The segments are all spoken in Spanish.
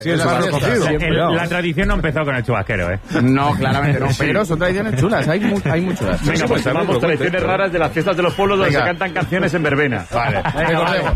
Sí, la tradición no empezó con el chubasquero, ¿eh? No, claramente no, pero son tradiciones chulas, hay muy chulas. Venga, pues llamamos tradiciones raras de las fiestas de los pueblos donde se cantan canciones en verbena. Vale, recordemos.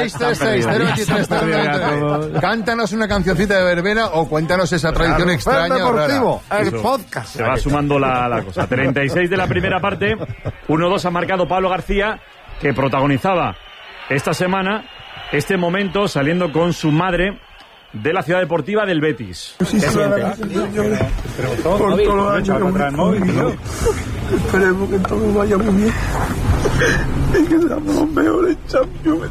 636-023-093. Cántanos una cancioncita de verbena o cuéntanos esa tradición extraña o rara. El podcast. Se va sumando la cosa. 36 de la primera parte, 1-2 ha marcado Pablo García, que protagonizaba esta semana este momento saliendo con su madre de la ciudad deportiva del Betis. Sí, por todos los años que hemos vivido, esperemos que todo vaya muy bien y que seamos los mejores Champions.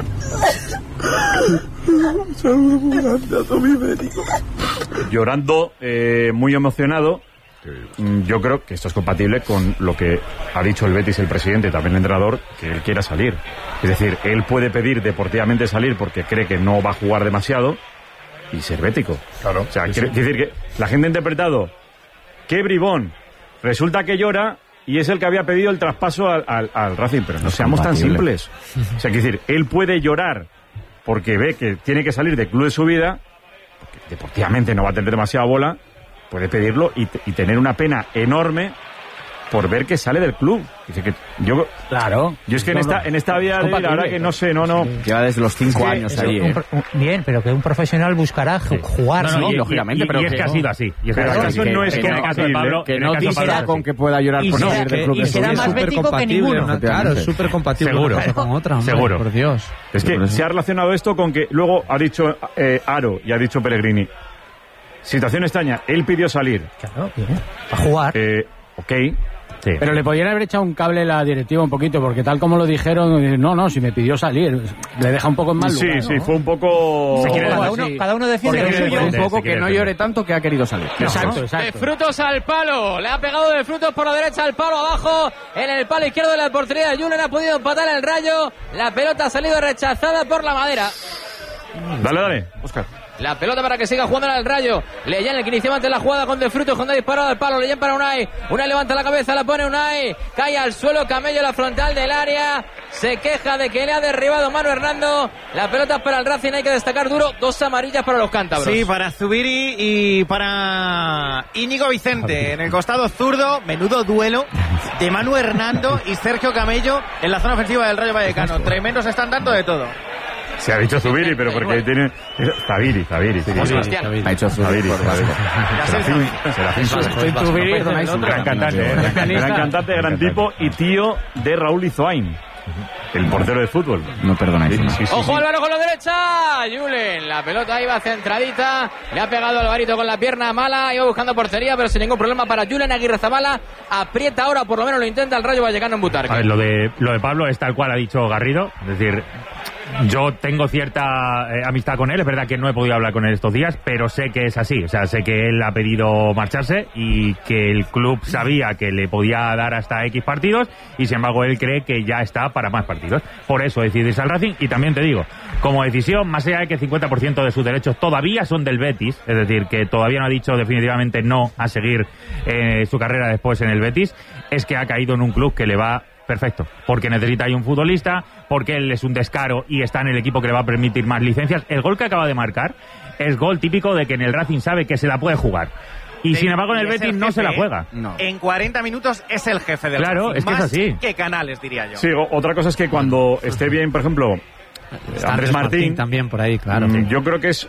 Un saludo muy grande a todos mis médicos. Llorando, muy emocionado. Yo creo que esto es compatible con lo que ha dicho el Betis, el presidente, también el entrenador, que él quiera salir. Es decir, él puede pedir deportivamente salir porque cree que no va a jugar demasiado y ser bético. Claro. O sea, quiere decir que la gente ha interpretado que bribón, resulta que llora y es el que había pedido el traspaso al Racing, pero no seamos tan simples. O sea, quiere decir, él puede llorar porque ve que tiene que salir del club de su vida, porque deportivamente no va a tener demasiada bola, puede pedirlo y tener una pena enorme por ver que sale del club. Dice que yo es que en esta vida de la verdad que no sé, no. Lleva desde los 5 años ahí. Bien, pero que un profesional buscará jugar, sí, lógicamente, pero y es que ha sido así. Pero eso no es compatible. Que no disera con que pueda llorar por salir del club. Y será más bético que ninguno. Claro, es súper compatible seguro con otra. Hombre, seguro. Por Dios. Es que se ha relacionado esto con que luego ha dicho Aro y ha dicho Pellegrini. Situación extraña, él pidió salir. Claro, bien. A jugar. Ok. Sí. Pero le podrían haber echado un cable a la directiva un poquito, porque tal como lo dijeron, no, si me pidió salir, le deja un poco en mal lugar. Sí, fue un poco... Cada uno defiende lo suyo. Un poco que no llore tanto que ha querido salir. Exacto. De Frutos al palo, le ha pegado de Frutos por la derecha al palo abajo, en el palo izquierdo de la portería de Julen, ha podido empatar el Rayo, la pelota ha salido rechazada por la madera. Dale, Óscar. La pelota para que siga jugando al Rayo. Leyen, el que inició antes la jugada con De Frutos, cuando ha disparado al palo. Leyen para Unai. Unai levanta la cabeza, la pone Unai. Cae al suelo, Camello, la frontal del área. Se queja de que le ha derribado Manu Hernando. La pelota es para el Racing, hay que destacar duro. 2 amarillas para los cántabros. Sí, para Zubiri y para Íñigo Vicente. En el costado zurdo, menudo duelo de Manu Hernando y Sergio Camello en la zona ofensiva del Rayo Vallecano. Tremendos están dando de todo. Se ha dicho Zubiri, pero porque tiene... Zabiri. Sebastián. Ha dicho Zubiri. Gran cantante, gran tipo y tío de Raúl Izoain, el portero de fútbol. No perdonáis. Ojo Álvaro con la derecha. Julen, la pelota iba centradita. Le ha pegado Alvarito con la pierna mala. Iba buscando portería, pero sin ningún problema para Julen. Aguirrezabala aprieta ahora, por lo menos lo intenta el Rayo Vallecano en Butarque. A ver, lo de Pablo es tal cual ha dicho Garrido. Es decir, yo tengo cierta amistad con él. Es verdad que no he podido hablar con él estos días, pero sé que es así. O sea, sé que él ha pedido marcharse y que el club sabía que le podía dar hasta X partidos y sin embargo él cree que ya está para más partidos. Por eso decidirse al Racing. Y también te digo, como decisión, más allá de que el 50% de sus derechos todavía son del Betis, es decir, que todavía no ha dicho definitivamente no a seguir su carrera después en el Betis, es que ha caído en un club que le va perfecto, porque necesita ahí un futbolista, porque él es un descaro y está en el equipo que le va a permitir más licencias. El gol que acaba de marcar es gol típico de que en el Racing sabe que se la puede jugar. Y sin embargo en el Betis no se la juega. No. En 40 minutos es el jefe del Claro, Racing. es que más es así. que Canales, diría yo. Sí, otra cosa es que cuando esté bien, por ejemplo, Andrés Martín también por ahí, claro. Yo creo que es...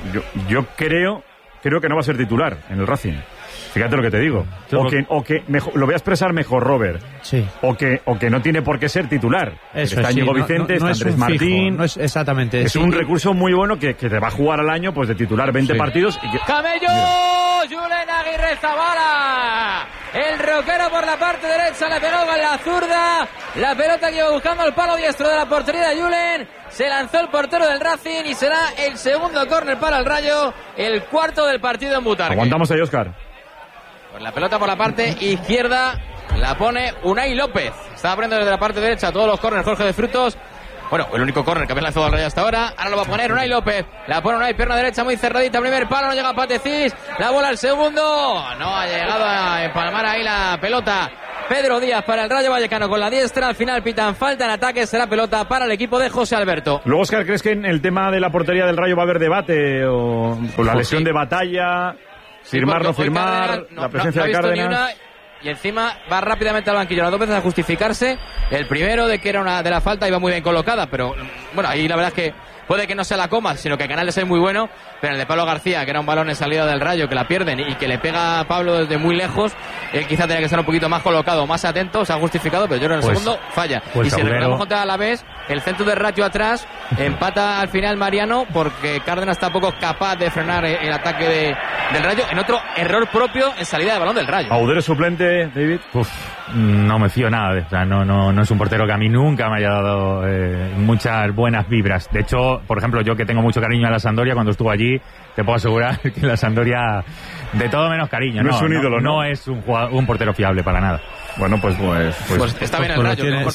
yo creo que no va a ser titular en el Racing. Fíjate lo que te digo. O que mejor, lo voy a expresar mejor, Robert. Sí. O que no tiene por qué ser titular. Eso está Íñigo Vicente, está Andrés Martín. No es exactamente. Es un recurso muy bueno que te va a jugar al año, pues de titular 20 partidos. Y que... ¡Camello! ¡Julen Aguirrezabala! El roquero por la parte derecha le pegó con la zurda. La pelota que iba buscando el palo diestro de la portería de Julen. Se lanzó el portero del Racing y será el segundo córner para el Rayo. El cuarto del partido en Butarque. Aguantamos ahí, Óscar. Pues la pelota por la parte izquierda la pone Unai López. Está abriendo desde la parte derecha todos los córneres Jorge de Frutos. Bueno, el único córner que había lanzado al Rayo hasta ahora. Ahora lo va a poner Unai López. La pone Unai, pierna derecha muy cerradita. Primer palo, no llega Patecís. La bola al segundo. No ha llegado a empalmar ahí la pelota Pedro Díaz para el Rayo Vallecano con la diestra. Al final pitan falta en ataque. Será pelota para el equipo de José Alberto. Luego, Óscar, ¿crees que en el tema de la portería del Rayo va a haber debate? O por la lesión de Batalla, firmar, no firmar, la presencia de Cárdenas. Y encima va rápidamente al banquillo las dos veces a justificarse. El primero de que era una de la falta, iba muy bien colocada, pero bueno, ahí la verdad es que puede que no se la coma, sino que Canales es muy bueno, pero el de Pablo García, que era un balón en salida del Rayo, que la pierden y que le pega a Pablo desde muy lejos, él quizá tenía que estar un poquito más colocado, más atento, se ha justificado, pero yo creo que en el segundo falla. Y si recordamos contra Alavés, el centro de Rayo atrás, empata al final Mariano, porque Cárdenas tampoco es capaz de frenar el ataque del Rayo, en otro error propio en salida de balón del Rayo. ¿Audero suplente, David? No me fío nada, o sea, no es un portero que a mí nunca me haya dado muchas buenas vibras. De hecho, por ejemplo, yo que tengo mucho cariño a la Sampdoria, cuando estuve allí, te puedo asegurar que la Sampdoria, de todo menos cariño, no es un ídolo, no es un portero fiable para nada. Bueno, pues está bien el Rayo. Es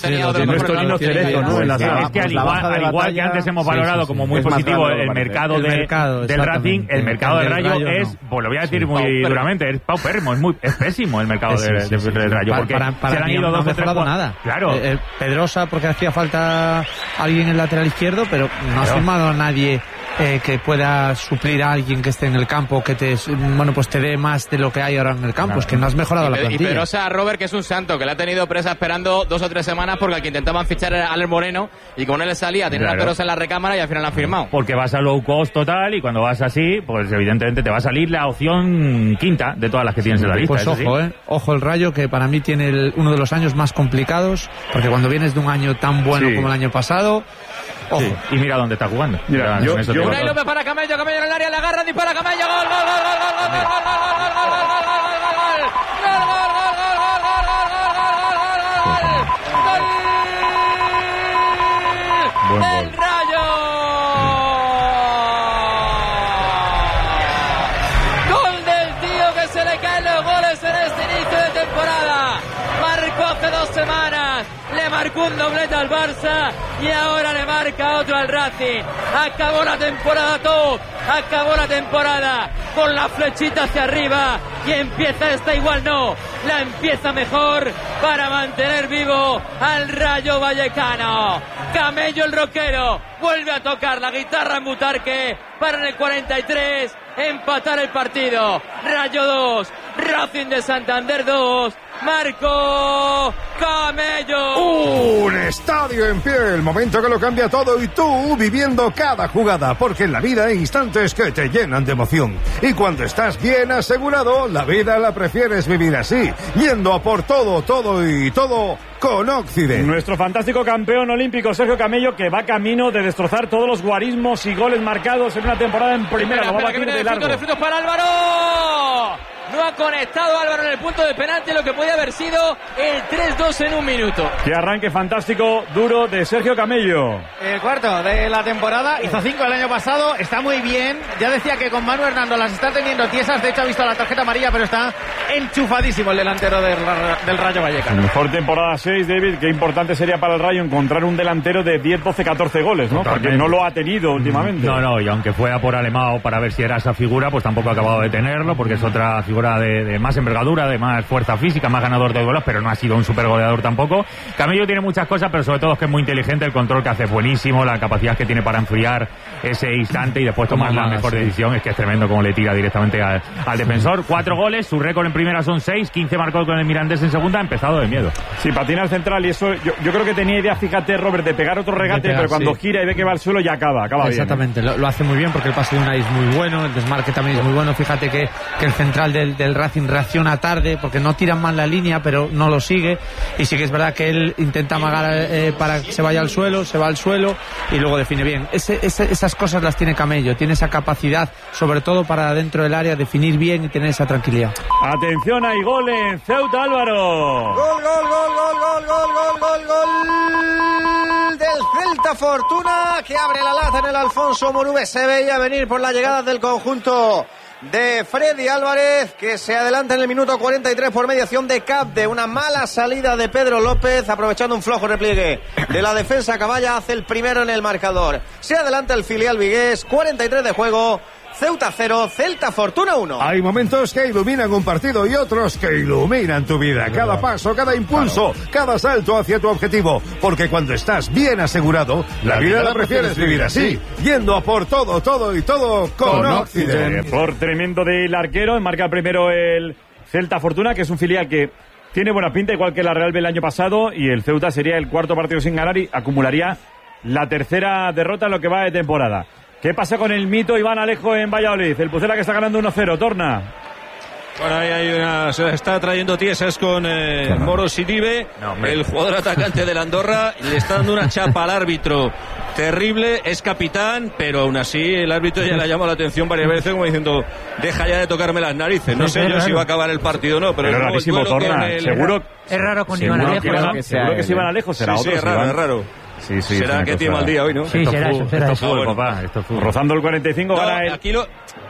que al igual que antes hemos valorado como muy positivo el mercado del Racing, el mercado del Rayo es, pues lo voy a decir muy duramente, es paupérrimo, es pésimo el mercado del Rayo, porque para se han mí ido no ha dos o tres mejorado nada. Claro. Pedrosa porque hacía falta alguien en el lateral izquierdo, pero no ha firmado a nadie que pueda suplir a alguien que esté en el campo, que te dé más de lo que hay ahora en el campo. Es que no has mejorado la plantilla. Y Pedrosa, Robert, que es un santo, que le ha tenido presa esperando 2 o 3 semanas porque al que intentaban fichar era Alex Moreno y con él le salía, tenía a Pedrosa en la recámara y al final la han firmado. Porque vas a low cost total y cuando vas así, pues evidentemente te va a salir la opción quinta de todas las que tienes en la lista. Pues ojo el Rayo, que para mí tiene uno de los años más complicados, porque cuando vienes de un año tan bueno como el año pasado, ojo. Sí. Y mira dónde está jugando. Mira, Unai López para Camello en el área, le agarran, dispara Camello, gol. ¡El Rayo! Gol del tío que se le caen los goles en este inicio de temporada. Marcó hace 2 semanas, le marcó un doblete al Barça y ahora le marca otro al Racing. Acabó la temporada acabó la temporada con la flechita hacia arriba y empieza esta igual no, la empieza mejor para mantener vivo al Rayo Vallecano. Camello el rockero vuelve a tocar la guitarra en Butarque para en el 43 empatar el partido. Rayo 2, Racing de Santander 2. Marco Camello. Un estadio en pie, el momento que lo cambia todo y tú viviendo cada jugada, porque en la vida hay instantes que te llenan de emoción. Y cuando estás bien asegurado, la vida la prefieres vivir así, yendo a por todo con Occident. Nuestro fantástico campeón olímpico Sergio Camello, que va camino de destrozar todos los guarismos y goles marcados en una temporada en primera. Lo va a batir de largo. De frutos para Álvaro. No ha conectado Álvaro en el punto de penalti, lo que podía haber sido el 3-2 en un minuto. Qué arranque fantástico, duro de Sergio Camello. El cuarto de la temporada, hizo 5 el año pasado, está muy bien. Ya decía que con Manu Hernando las está teniendo tiesas, de hecho ha visto la tarjeta amarilla, pero está enchufadísimo el delantero del Rayo Vallecano. Mejor temporada 6, David, qué importante sería para el Rayo encontrar un delantero de 10, 12, 14 goles, ¿no? Totalmente. Porque no lo ha tenido últimamente. No, y aunque fuera por Alemão para ver si era esa figura, pues tampoco ha acabado de tenerlo, porque es otra figura de más envergadura, de más fuerza física, más ganador de duelos, pero no ha sido un super goleador tampoco. Camello tiene muchas cosas, pero sobre todo es que es muy inteligente, el control que hace es buenísimo, la capacidad que tiene para enfriar ese instante y después tomar la mejor decisión, es que es tremendo como le tira directamente al defensor. 4 goles, su récord en primera son 6, 15 marcó con el Mirandés en segunda, ha empezado de miedo. Sí, patina al central y eso, yo creo que tenía idea, fíjate, Robert, de pegar otro regate, pero cuando gira y ve que va al suelo ya acaba exactamente, bien. Lo hace muy bien porque el pase de Unai es muy bueno, el desmarque también es muy bueno. Fíjate que el central del Racing reacciona tarde porque no tiran mal la línea, pero no lo sigue, y sí que es verdad que él intenta amagar para que se vaya al suelo, se va al suelo y luego define bien. Esas cosas las tiene Camello, tiene esa capacidad, sobre todo para dentro del área, definir bien y tener esa tranquilidad. Atención, hay gol en Ceuta, Álvaro. Gol del Celta, Fortuna, que abre la lata en el Alfonso Morube. Se veía venir por la llegada del conjunto de Freddy Álvarez, que se adelanta en el minuto 43 por mediación de Capde. Una mala salida de Pedro López, aprovechando un flojo repliegue de la defensa. Caballa hace el primero en el marcador. Se adelanta el filial vigués, 43 de juego, Ceuta 0, Celta Fortuna 1. Hay momentos que iluminan un partido y otros que iluminan tu vida. Cada paso, cada impulso, cada salto hacia tu objetivo. Porque cuando estás bien asegurado, la vida la prefieres vivir así. Yendo a por todo, todo y todo con Occident. Por tremendo del arquero, marca primero el Celta Fortuna, que es un filial que tiene buena pinta, igual que la Real B el año pasado, y el Ceuta sería el cuarto partido sin ganar y acumularía la tercera derrota en lo que va de temporada. ¿Qué pasa con el mito Iván Alejo en Valladolid? El Pucela que está ganando 1-0, torna. Bueno, ahí se está trayendo tiesas con Moro Sidibe, el jugador atacante del Andorra, le está dando una chapa al árbitro terrible, es capitán, pero aún así el árbitro ya le ha llamado la atención varias veces como diciendo, deja ya de tocarme las narices. No sé yo si va a acabar el partido o no, pero es rarísimo, torna. Seguro. Es raro con Iván Alejo. Seguro que si Iván Alejo será otro. Sí, es raro, es raro. Sí, será que tiene mal día hoy, ¿no? Sí, será eso. Papá. Rozando el 45, gana el... Aquí lo...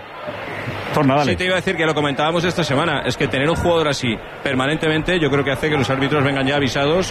Torna, dale. Sí, te iba a decir que lo comentábamos esta semana. Es que tener un jugador así permanentemente, yo creo que hace que los árbitros vengan ya avisados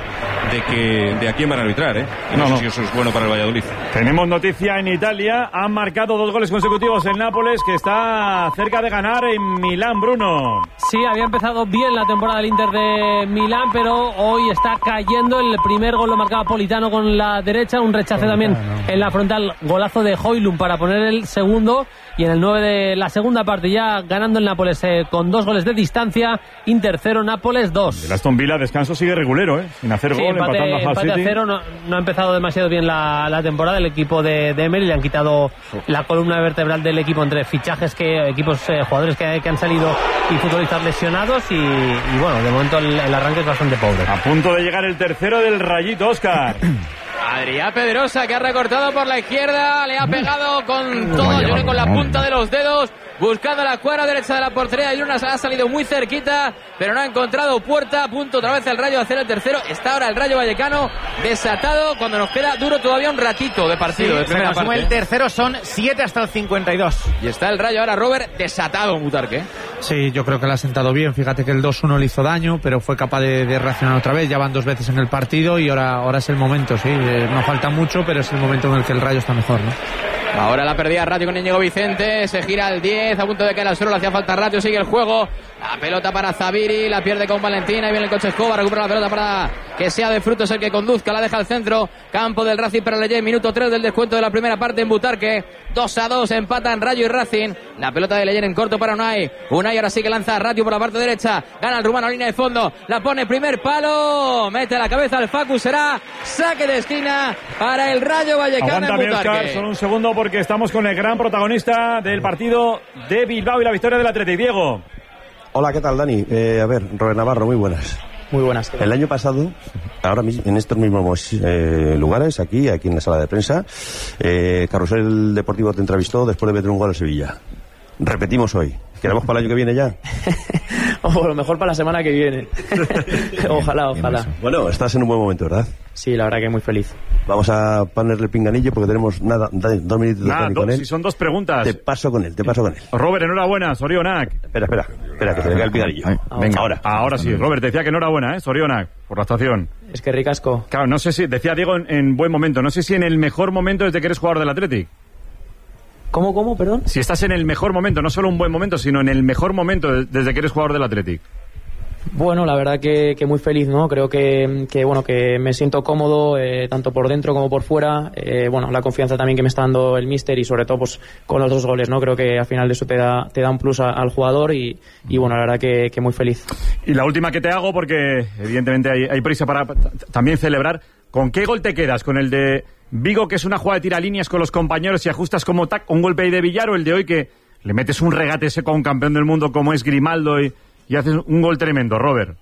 de a quién van a arbitrar, ¿eh? Y no sé si eso es bueno para el Valladolid. Tenemos noticia en Italia. Han marcado 2 goles consecutivos el Nápoles, que está cerca de ganar en Milán, Bruno. Sí, había empezado bien la temporada del Inter de Milán, pero hoy está cayendo. El primer gol lo marcaba Politano con la derecha, un rechace también en la frontal, golazo de Højlund para poner el segundo. Y en el 9 de la segunda parte ya ganando el Nápoles con 2 goles de distancia. Inter 0, Nápoles 2. El Aston Villa descanso sigue regulero, sin hacer gol, empatando a Hull City. Empate a 0, no ha empezado demasiado bien la temporada el equipo de Emery. Le han quitado la columna vertebral del equipo entre fichajes, jugadores que han salido y futbolistas lesionados. Y bueno, de momento el arranque es bastante pobre. A punto de llegar el tercero del Rayito, Óscar. Adrián Pedrosa, que ha recortado por la izquierda, le ha pegado con todo, Lloré con la punta de los dedos, buscando la cuadra derecha de la portería de Lunas, ha salido muy cerquita, pero no ha encontrado puerta. A punto otra vez el Rayo de hacer el tercero. Está ahora el Rayo Vallecano desatado cuando nos queda duro todavía un ratito de partido. Sí, se asume el tercero, son 7 hasta el 52. Y está el Rayo ahora, Robert, desatado en Butarque. Sí, yo creo que le ha sentado bien. Fíjate que el 2-1 le hizo daño, pero fue capaz de reaccionar otra vez. Ya van 2 veces en el partido y ahora es el momento, sí. No falta mucho, pero es el momento en el que el Rayo está mejor, ¿no? Ahora la perdida Ratio con Íñigo Vicente, se gira al 10, a punto de caer al suelo, le hacía falta Ratio, sigue el juego, la pelota para Zaviri, la pierde con Valentina, y viene el coche Escobar, recupera la pelota para que sea de Frutos el que conduzca, la deja al centro, campo del Racing para Leyé, minuto 3 del descuento de la primera parte en Butarque, 2-2, empatan Rayo y Racing, la pelota de Leyé en corto para Unai ahora sí que lanza Ratio por la parte derecha, gana el rumano a línea de fondo, la pone primer palo, mete la cabeza al Facu, será saque de esquina para el Rayo Vallecano en Butarque. Oscar, solo un segundo porque estamos con el gran protagonista del partido de Bilbao y la victoria del Athletic, Diego. Hola, ¿qué tal, Dani? A ver, Robert Navarro, muy buenas. Muy buenas. El año pasado, ahora mismo, en estos mismos lugares, aquí en la sala de prensa, Carrusel Deportivo te entrevistó después de meter un gol al Sevilla. Repetimos hoy. ¿Queremos para el año que viene ya? O lo mejor para la semana que viene. Ojalá. Bueno, estás en un buen momento, ¿verdad? Sí, la verdad que muy feliz. Vamos a ponerle el pinganillo porque tenemos 2 minutos con él. Si son 2 preguntas. Te paso con él. Robert, enhorabuena, Sorionak. Espera, que te venga el pinganillo. Venga, ahora sí. Robert, decía que enhorabuena, Sorionak, por la actuación. Es que ricasco. Claro, no sé si, decía Diego en buen momento, no sé si en el mejor momento desde que eres jugador del Athletic. ¿Cómo, perdón? Si estás en el mejor momento, no solo un buen momento, sino en el mejor momento desde que eres jugador del Athletic. Bueno, la verdad que muy feliz, ¿no? Creo que me siento cómodo, tanto por dentro como por fuera. La confianza también que me está dando el míster y sobre todo pues con los 2 goles, ¿no? Creo que al final de eso te da un plus al jugador y la verdad que muy feliz. Y la última que te hago, porque evidentemente hay prisa para también celebrar. ¿Con qué gol te quedas? ¿Con el de Vigo, que es una jugada de tiralíneas con los compañeros y ajustas como un golpe ahí de billar, o el de hoy que le metes un regate seco a un campeón del mundo como es Grimaldo y haces un gol tremendo, Robert?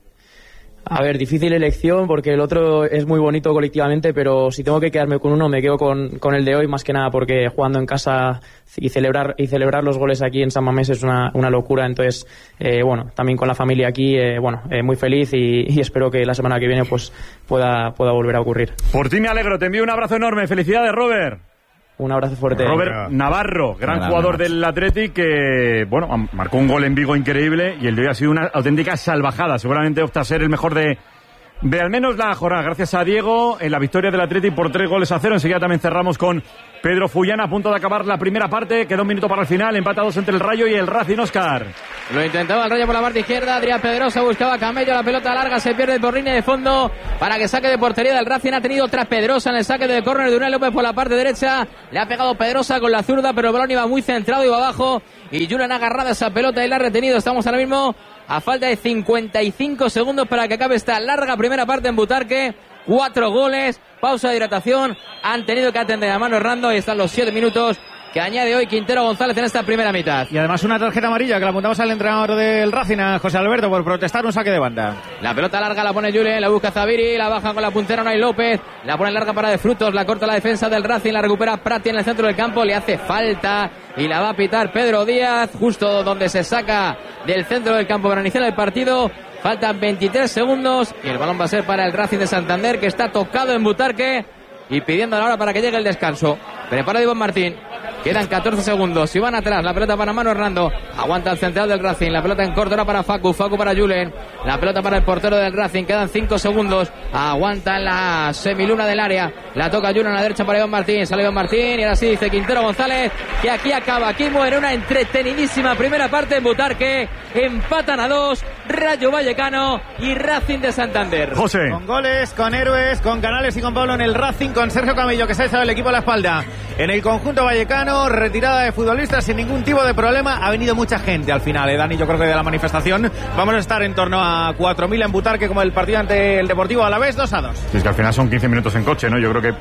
A ver, difícil elección porque el otro es muy bonito colectivamente, pero si tengo que quedarme con uno me quedo con el de hoy, más que nada porque jugando en casa y celebrar los goles aquí en San Mamés es una locura. Entonces, también con la familia aquí, muy feliz y espero que la semana que viene pues pueda volver a ocurrir. Por ti me alegro, te envío un abrazo enorme, felicidades, Robert. Un abrazo fuerte. Robert Navarro, gran jugador del Athletic, que marcó un gol en Vigo increíble y el de hoy ha sido una auténtica salvajada. Seguramente opta a ser el mejor de de al menos la jornada. Gracias a Diego en la victoria del Atleti por 3-0. Enseguida también cerramos con Pedro Fullana, a punto de acabar la primera parte. Queda un minuto para el final, empatados entre el Rayo y el Racing. Óscar. Lo intentaba el Rayo por la parte izquierda. Adrián Pedrosa buscaba a Camello. La pelota larga se pierde por línea de fondo para que saque de portería del Racing. Ha tenido otra Pedrosa en el saque de córner de Unai López por la parte derecha. Le ha pegado Pedrosa con la zurda, pero el balón iba muy centrado, iba abajo. Y Julen ha agarrado esa pelota y la ha retenido. Estamos ahora mismo a falta de 55 segundos para que acabe esta larga primera parte en Butarque. 4 goles, pausa de hidratación. Han tenido que atender a Manu Hernando y están los 7 minutos que añade hoy Quintero González en esta primera mitad. Y además una tarjeta amarilla que la apuntamos al entrenador del Racing, a José Alberto, por protestar un saque de banda. La pelota larga la pone Julen, la busca Zaviri, la baja con la puntera Unai López, la pone larga para De Frutos, la corta la defensa del Racing, la recupera Prati en el centro del campo, le hace falta y la va a pitar Pedro Díaz, justo donde se saca del centro del campo para iniciar el partido. Faltan 23 segundos y el balón va a ser para el Racing de Santander, que está tocado en Butarque y pidiendo la hora para que llegue el descanso. Prepara Iván Martín. Quedan 14 segundos. Si van atrás, la pelota para Manu Hernando. Aguanta el central del Racing. La pelota en corto ahora para Facu. Facu para Julen. La pelota para el portero del Racing. Quedan 5 segundos. Aguanta en la semiluna del área. La toca Julen a la derecha para Iván Martín. Sale Iván Martín. Y ahora sí dice Quintero González que aquí acaba. Aquí muere una entretenidísima primera parte en Butarque. Empatan a 2. Rayo Vallecano y Racing de Santander. José. Con goles, con héroes, con Canales y con Pablo en el Racing, con Sergio Camello, que se ha echado el equipo a la espalda. En el conjunto vallecano, retirada de futbolistas sin ningún tipo de problema. Ha venido mucha gente al final, Dani, yo creo que de la manifestación. Vamos a estar en torno a 4.000 en Butarque, como el partido ante el Deportivo Alavés, 2-2. Sí, es que al final son 15 minutos en coche, ¿no? Yo creo que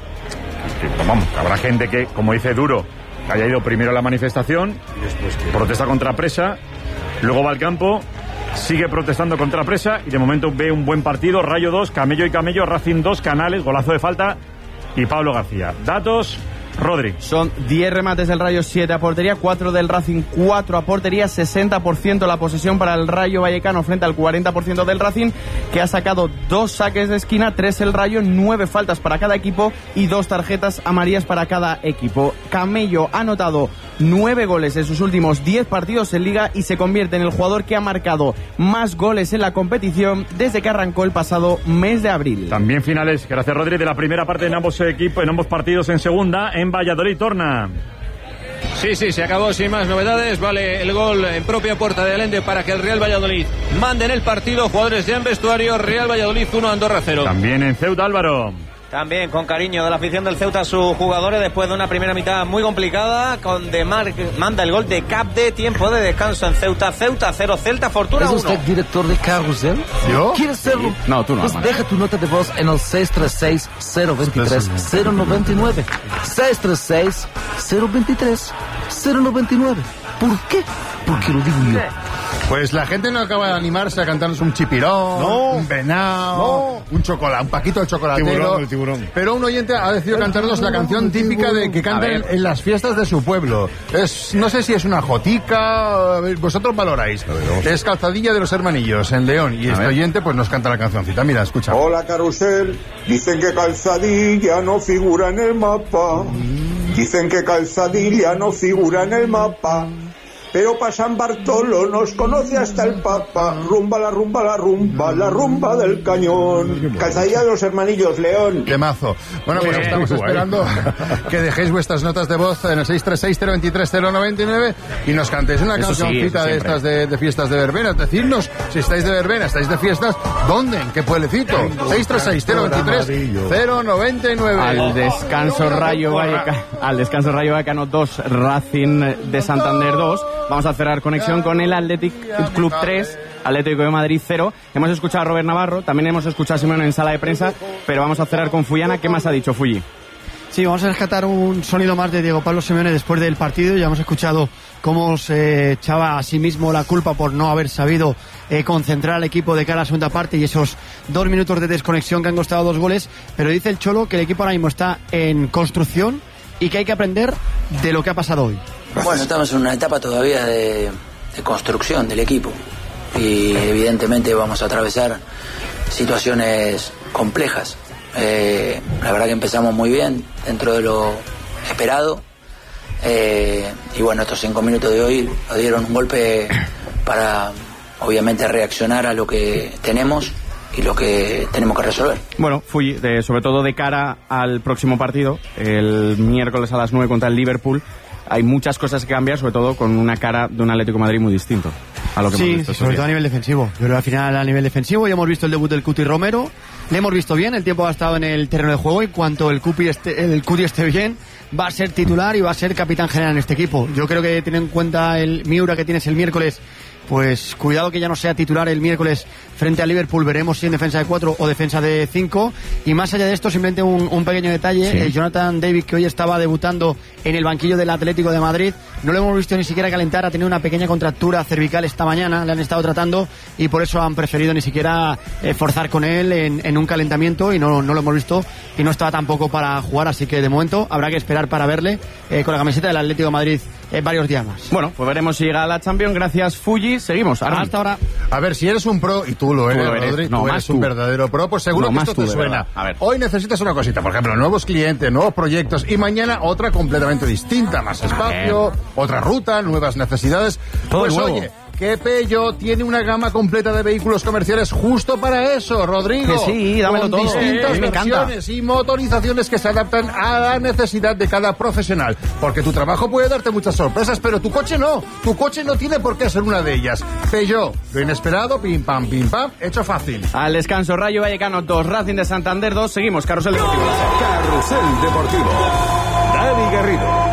vamos, habrá gente que, como dice Duro, que haya ido primero a la manifestación, protesta contra Presa, luego va al campo, sigue protestando contra Presa y de momento ve un buen partido. Rayo 2, Camello y Camello, Racing 2, Canales, golazo de falta y Pablo García. Datos, Rodri. Son 10 remates del Rayo, 7 a portería, 4 del Racing, 4 a portería, 60% la posesión para el Rayo Vallecano frente al 40% del Racing, que ha sacado 2 saques de esquina, 3 el Rayo, 9 faltas para cada equipo y 2 tarjetas amarillas para cada equipo. Camello ha anotado 9 goles en sus últimos 10 partidos en Liga y se convierte en el jugador que ha marcado más goles en la competición desde que arrancó el pasado mes de abril. También finales, gracias Rodri, de la primera parte en ambos equipos, en ambos partidos en segunda, en Valladolid. Torna. Sí, se acabó sin más novedades. Vale el gol en propia puerta de Allende para que el Real Valladolid mande en el partido. Jugadores ya en vestuario. Real Valladolid 1, Andorra 0. También en Ceuta, Álvaro. También con cariño de la afición del Ceuta a sus jugadores después de una primera mitad muy complicada. Con De Marc manda el gol de Capde. Tiempo de descanso en Ceuta. Ceuta 0, Celta Fortuna 1. ¿Es usted director de Carrusel? ¿Yo? ¿Quieres serlo? No, tú no. Pues deja tu nota de voz en el 636-023-099. 636-023-099. ¿Por qué? Porque lo digo yo. Pues la gente no acaba de animarse a cantarnos un chipirón, un venado, un chocolate, un paquito de chocolatero. El tiburón. Pero un oyente ha decidido cantarnos la canción típica de que cantan en las fiestas de su pueblo. No sé si es una jotica, vosotros valoráis. Es Calzadilla de los Hermanillos, en León. Y este oyente pues nos canta la cancioncita. Mira, escucha. Hola, Carrusel. Dicen que Calzadilla no figura en el mapa. Dicen que Calzadilla no figura en el mapa. Pero para San Bartolo nos conoce hasta el Papa. Rumba la rumba, la rumba, la rumba del cañón. Calzadilla de los Hermanillos, León. ¡Qué mazo! Bueno, pues estamos esperando que dejéis vuestras notas de voz en el 636-023-099 y nos cantéis una cancioncita de estas de fiestas de verbena. Decidnos si estáis de verbena, estáis de fiestas, ¿dónde? ¿En qué pueblecito? 636-023-099. Al descanso Rayo Vallecano 2, Racing de Santander 2. Vamos a cerrar conexión con el Athletic Club 3, Atlético de Madrid 0. Hemos escuchado a Robert Navarro, también hemos escuchado a Simón en sala de prensa, pero vamos a cerrar con Fullana. ¿Qué más ha dicho Fulli? Sí, vamos a rescatar un sonido más de Diego Pablo Simeone después del partido. Ya hemos escuchado cómo se echaba a sí mismo la culpa por no haber sabido concentrar al equipo de cara a la segunda parte y esos 2 minutos de desconexión que han costado 2 goles. Pero dice el Cholo que el equipo ahora mismo está en construcción y que hay que aprender de lo que ha pasado hoy. Bueno, estamos en una etapa todavía de construcción del equipo y evidentemente vamos a atravesar situaciones complejas. La verdad que empezamos muy bien dentro de lo esperado y bueno, estos 5 minutos de hoy nos dieron un golpe para obviamente reaccionar a lo que tenemos lo que tenemos que resolver. Bueno, Fulli, sobre todo de cara al próximo partido, el miércoles a las 9 contra el Liverpool, hay muchas cosas que cambiar, sobre todo con una cara de un Atlético de Madrid muy distinto a lo que hemos visto. Sobre todo a nivel defensivo. Pero al final, a nivel defensivo, ya hemos visto el debut del Cuti Romero, le hemos visto bien, el tiempo ha estado en el terreno de juego, y cuanto el Cuti esté bien, va a ser titular y va a ser capitán general en este equipo. Yo creo que teniendo en cuenta el Miura que tienes el miércoles, pues cuidado que ya no sea titular el miércoles frente a Liverpool. Veremos si en defensa de 4 o defensa de 5. Y más allá de esto, simplemente un pequeño detalle. Sí. Jonathan David, que hoy estaba debutando en el banquillo del Atlético de Madrid, no lo hemos visto ni siquiera calentar. Ha tenido una pequeña contractura cervical esta mañana, le han estado tratando, y por eso han preferido ni siquiera forzar con él en un calentamiento, y no lo hemos visto, y no estaba tampoco para jugar. Así que de momento habrá que esperar para verle con la camiseta del Atlético de Madrid varios días más. Bueno, pues veremos si llega a la Champions. Gracias, Fulli. Seguimos. Hasta ahora. A ver, si eres un pro, y tú lo eres, Rodri, tú eres un verdadero pro, pues seguro que esto te suena. A ver. Hoy necesitas una cosita, por ejemplo, nuevos clientes, nuevos proyectos, y mañana otra completamente distinta, más espacio, otra ruta, nuevas necesidades. Todo Pues nuevo. oye, que Peugeot tiene una gama completa de vehículos comerciales justo para eso, Rodrigo. Que sí, dámelo con todo. distintas Me encanta. versiones y motorizaciones que se adaptan a la necesidad de cada profesional. Porque tu trabajo puede darte muchas sorpresas, pero tu coche no. Tu coche no tiene por qué ser una de ellas. Peugeot, lo inesperado, pim pam, hecho fácil. Al descanso, Rayo Vallecano 2, Racing de Santander 2. Seguimos, Carrusel Deportivo. Carrusel Deportivo. Dani Garrido.